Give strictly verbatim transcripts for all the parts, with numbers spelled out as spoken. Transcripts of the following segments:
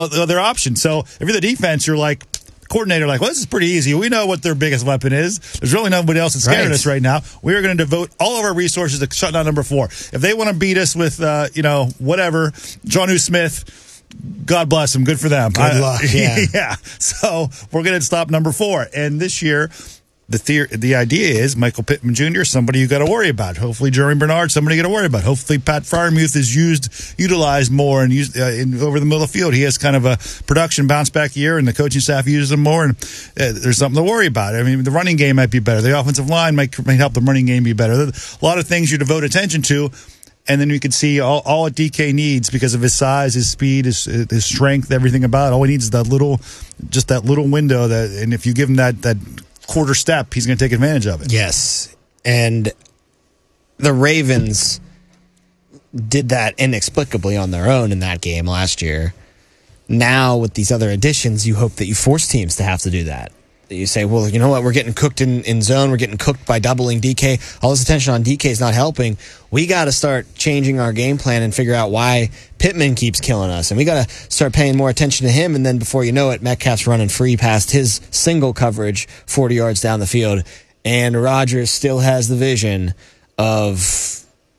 other option. So if you're the defense, you're like, coordinator, like, well, this is pretty easy. We know what their biggest weapon is. There's really nobody else that's scared right. us right now. We are going to devote all of our resources to shut down number four. If they want to beat us with, uh, you know, whatever, Jonnu Smith, God bless them. Good for them. Good luck. Yeah. yeah. So we're going to stop number four. And this year, the theory, the idea is Michael Pittman Junior, somebody you got to worry about. Hopefully, Jeremy Bernard, somebody you got to worry about. Hopefully, Pat Freiermuth is used, utilized more and used uh, in, over the middle of the field. He has kind of a production bounce back year, and the coaching staff uses him more. And uh, there's something to worry about. I mean, the running game might be better. The offensive line might, might help the running game be better. There's a lot of things you devote attention to. And then you can see all, all what D K needs because of his size, his speed, his, his strength, everything about it. All he needs is that little, just that little window. That, and if you give him that that quarter step, he's going to take advantage of it. Yes. And the Ravens did that inexplicably on their own in that game last year. Now, with these other additions, you hope that you force teams to have to do that. That you say, well, you know what, we're getting cooked in, in zone, we're getting cooked by doubling D K. All this attention on D K is not helping. We got to start changing our game plan and figure out why Pittman keeps killing us. And we got to start paying more attention to him. And then before you know it, Metcalf's running free past his single coverage forty yards down the field. And Rodgers still has the vision of...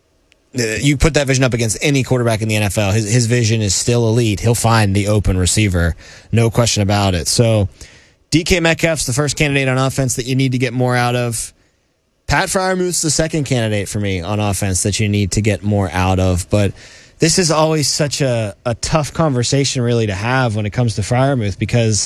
You put that vision up against any quarterback in the N F L. His, his vision is still elite. He'll find the open receiver. No question about it. So... D K Metcalf's the first candidate on offense that you need to get more out of. Pat Freiermuth's the second candidate for me on offense that you need to get more out of. But this is always such a, a tough conversation really to have when it comes to Freiermuth because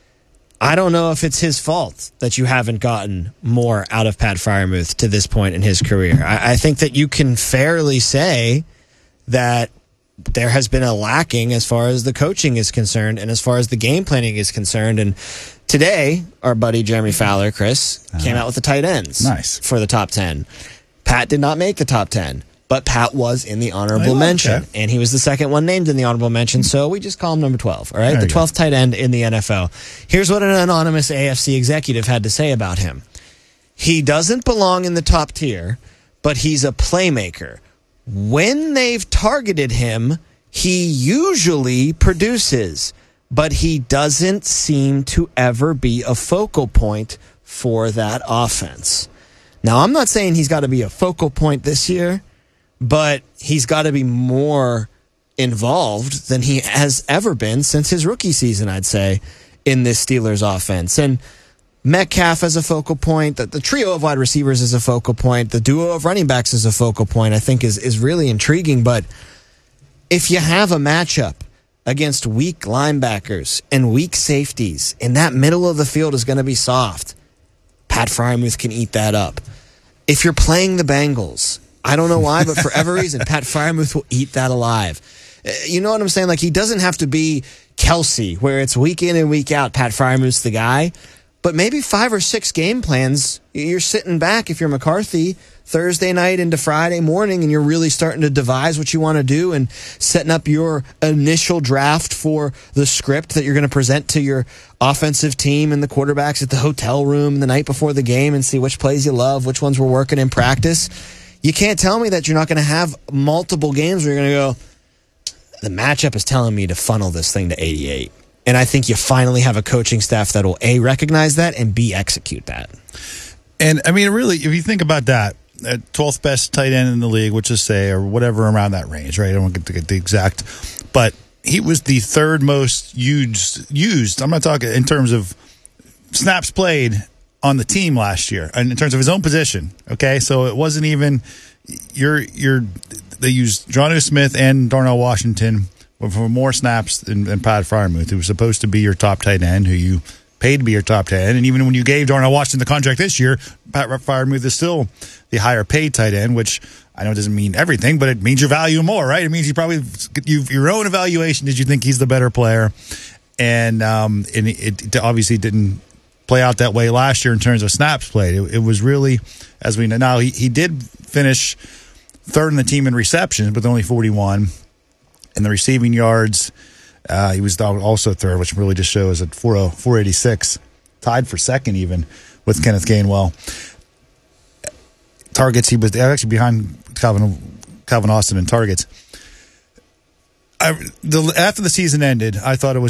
I don't know if it's his fault that you haven't gotten more out of Pat Freiermuth to this point in his career. I, I think that you can fairly say that there has been a lacking as far as the coaching is concerned and as far as the game planning is concerned. And today, our buddy Jeremy Fowler, Chris, uh-huh. came out with the tight ends nice. for the top ten. Pat did not make the top ten, but Pat was in the honorable oh, mention. okay. And he was the second one named in the honorable mention, so we just call him number twelve. All right, there the twelfth go. tight end in the N F L. Here's what an anonymous A F C executive had to say about him. He doesn't belong in the top tier, but he's a playmaker. When they've targeted him, he usually produces, but he doesn't seem to ever be a focal point for that offense. Now, I'm not saying he's got to be a focal point this year, but he's got to be more involved than he has ever been since his rookie season, I'd say, in this Steelers offense. And Metcalf as a focal point, the, the trio of wide receivers is a focal point, the duo of running backs is a focal point, I think is, is really intriguing. But if you have a matchup against weak linebackers and weak safeties, and that middle of the field is going to be soft, Pat Freiermuth can eat that up. If you're playing the Bengals, I don't know why, but for every reason, Pat Freiermuth will eat that alive. You know what I'm saying? Like, he doesn't have to be Kelsey, where it's week in and week out, Pat Freiermuth's the guy. But maybe five or six game plans, you're sitting back if you're McCarthy Thursday night into Friday morning and you're really starting to devise what you want to do and setting up your initial draft for the script that you're going to present to your offensive team and the quarterbacks at the hotel room the night before the game and see which plays you love, which ones were working in practice. You can't tell me that you're not going to have multiple games where you're going to go, the matchup is telling me to funnel this thing to eighty-eight. And I think you finally have a coaching staff that will, A, recognize that, and B, execute that. And, I mean, really, if you think about that, twelfth best tight end in the league, which is, say, or whatever around that range, right? I don't want to get the exact. But he was the third most used, used, I'm not talking in terms of snaps played on the team last year, and in terms of his own position, okay? So it wasn't even, you're, you're, they used Jonnu Smith and Darnell Washington for more snaps than, than Pat Freiermuth, who was supposed to be your top tight end, who you paid to be your top tight end. And even when you gave Darnell Washington the contract this year, Pat Freiermuth is still the higher paid tight end, which I know doesn't mean everything, but it means you value more, right? It means you probably, you your own evaluation, did you think he's the better player? And, um, and it, it obviously didn't play out that way last year in terms of snaps played. It, it was really, as we know now, he, he did finish third in the team in receptions, but only forty-one. And the receiving yards, uh, he was also third, which really just shows at four eighty-six, tied for second even with Kenneth Gainwell. Targets, he was actually behind Calvin, Calvin Austin in targets. I, the, after the season ended, I thought it was